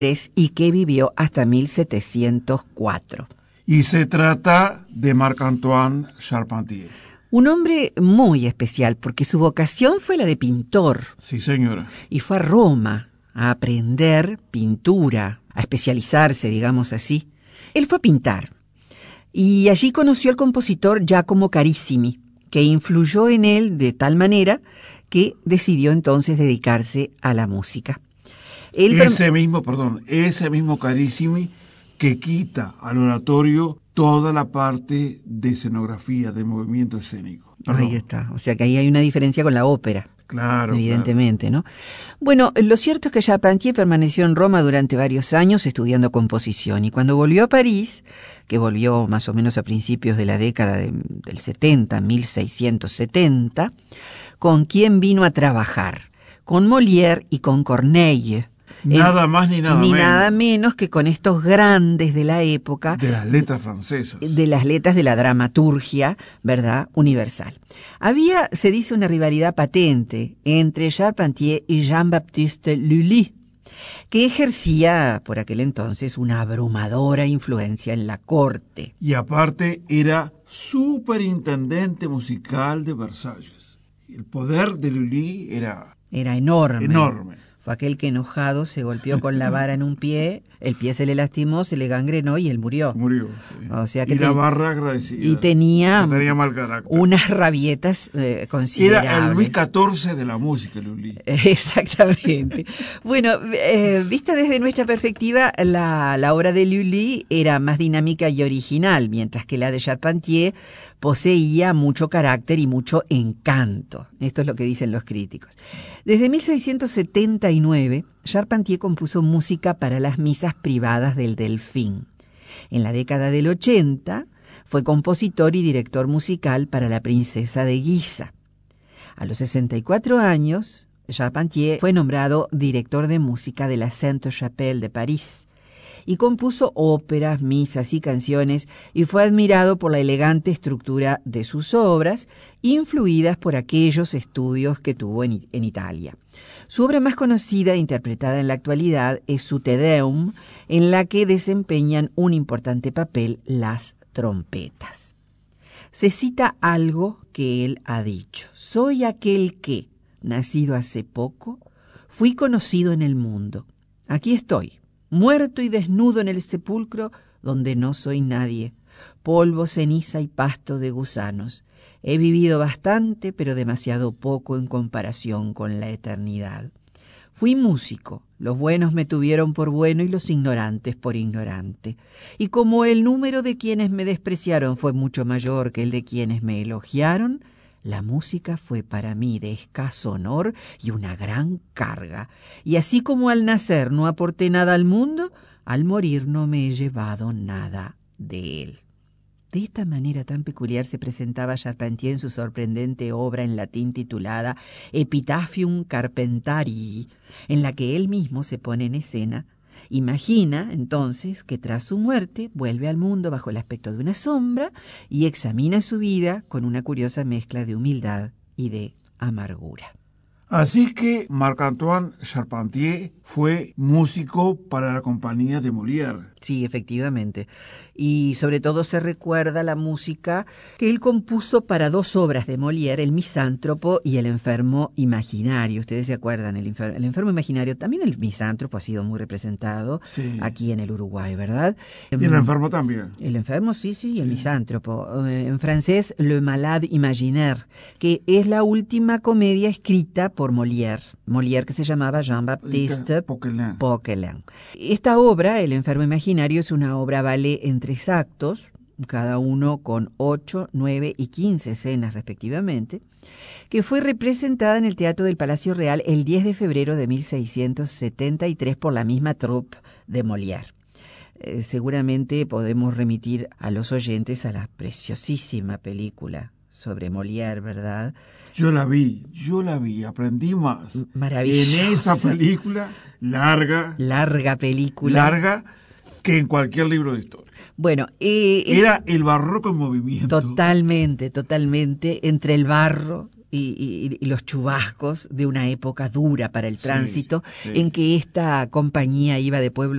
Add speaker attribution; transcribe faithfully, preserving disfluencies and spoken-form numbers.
Speaker 1: y que vivió hasta mil setecientos cuatro.
Speaker 2: Y se trata de Marc-Antoine Charpentier.
Speaker 1: Un hombre muy especial porque su vocación fue la de pintor.
Speaker 2: Sí, señora.
Speaker 1: Y fue a Roma a aprender pintura, a especializarse, digamos así. Él fue a pintar y allí conoció al compositor Giacomo Carissimi, que influyó en él de tal manera que decidió entonces dedicarse a la música. Él
Speaker 2: ese
Speaker 1: perm-
Speaker 2: mismo, perdón, ese mismo Carissimi que quita al oratorio toda la parte de escenografía, de movimiento escénico. Perdón.
Speaker 1: Ahí está, o sea que ahí hay una diferencia con la ópera.
Speaker 2: Claro,
Speaker 1: Evidentemente,
Speaker 2: claro.
Speaker 1: ¿no? Bueno, lo cierto es que Charpentier permaneció en Roma durante varios años estudiando composición y cuando volvió a París, que volvió más o menos a principios de la década de, del setenta, mil seiscientos setenta, ¿con quién vino a trabajar? Con Molière y con Corneille.
Speaker 2: Nada
Speaker 1: en,
Speaker 2: más ni nada
Speaker 1: ni
Speaker 2: menos.
Speaker 1: nada menos que con estos grandes de la época.
Speaker 2: De las letras francesas.
Speaker 1: De las letras de la dramaturgia, ¿verdad? Universal. Había, se dice, una rivalidad patente entre Charpentier y Jean-Baptiste Lully, que ejercía por aquel entonces una abrumadora influencia en la corte.
Speaker 2: Y aparte era superintendente musical de Versalles. El poder de Lully era...
Speaker 1: Era enorme.
Speaker 2: Enorme.
Speaker 1: Fue aquel que enojado se golpeó con la vara en un pie, el pie se le lastimó, se le gangrenó y él murió.
Speaker 2: Murió, sí.
Speaker 1: O sea que
Speaker 2: y la
Speaker 1: ten...
Speaker 2: barra agradecida.
Speaker 1: Y tenía,
Speaker 2: tenía mal carácter.
Speaker 1: Unas rabietas eh, considerables.
Speaker 2: Era el Luis catorce de la música, Lully.
Speaker 1: Exactamente. Bueno, eh, vista desde nuestra perspectiva, la, la obra de Lully era más dinámica y original, mientras que la de Charpentier poseía mucho carácter y mucho encanto. Esto es lo que dicen los críticos. Desde mil seiscientos setenta y nueve, Charpentier compuso música para las misas privadas del Delfín. En la década del ochenta, fue compositor y director musical para La princesa de Guisa. A los sesenta y cuatro años, Charpentier fue nombrado director de música de la Sainte-Chapelle de París y compuso óperas, misas y canciones y fue admirado por la elegante estructura de sus obras, influidas por aquellos estudios que tuvo en, en Italia. Su obra más conocida e interpretada en la actualidad es su Te Deum, en la que desempeñan un importante papel las trompetas. Se cita algo que él ha dicho: soy aquel que, nacido hace poco, fui conocido en el mundo. Aquí estoy, muerto y desnudo en el sepulcro donde no soy nadie, polvo, ceniza y pasto de gusanos. He vivido bastante, pero demasiado poco en comparación con la eternidad. Fui músico, los buenos me tuvieron por bueno y los ignorantes por ignorante. Y como el número de quienes me despreciaron fue mucho mayor que el de quienes me elogiaron, la música fue para mí de escaso honor y una gran carga. Y así como al nacer no aporté nada al mundo, al morir no me he llevado nada de él. De esta manera tan peculiar se presentaba Charpentier en su sorprendente obra en latín titulada Epitaphium Carpentarii, en la que él mismo se pone en escena. Imagina, entonces, que tras su muerte vuelve al mundo bajo el aspecto de una sombra y examina su vida con una curiosa mezcla de humildad y de amargura.
Speaker 2: Así que Marc-Antoine Charpentier fue músico para la compañía de Molière.
Speaker 1: Sí, efectivamente. Y sobre todo se recuerda la música que él compuso para dos obras de Molière, El misántropo y El enfermo imaginario. Ustedes se acuerdan, el, enfer- el enfermo imaginario, también el misántropo ha sido muy representado
Speaker 2: Sí.
Speaker 1: aquí en el Uruguay, ¿verdad?
Speaker 2: Y el enfermo también.
Speaker 1: El enfermo, sí, sí, el misántropo. Eh, En francés, Le malade imaginaire, que es la última comedia escrita por Molière. Molière, que se llamaba Jean-Baptiste
Speaker 2: Poquelin.
Speaker 1: Poquelin. Esta obra, El enfermo imaginario, es una obra ballet en tres actos, cada uno con ocho, nueve y quince escenas respectivamente, que fue representada en el Teatro del Palacio Real el diez de febrero de mil seiscientos setenta y tres por la misma troupe de Molière. Eh, seguramente podemos remitir a los oyentes a la preciosísima película sobre Molière, ¿verdad?
Speaker 2: Yo la vi, yo la vi, aprendí más.
Speaker 1: Maravillosa.
Speaker 2: En esa película larga,
Speaker 1: Larga película.
Speaker 2: larga, que en cualquier libro de historia.
Speaker 1: Bueno, eh,
Speaker 2: era el barroco en movimiento.
Speaker 1: Totalmente, totalmente, entre el barro y, y, y los chubascos de una época dura para el tránsito,
Speaker 2: sí, sí.
Speaker 1: en que esta compañía iba de pueblo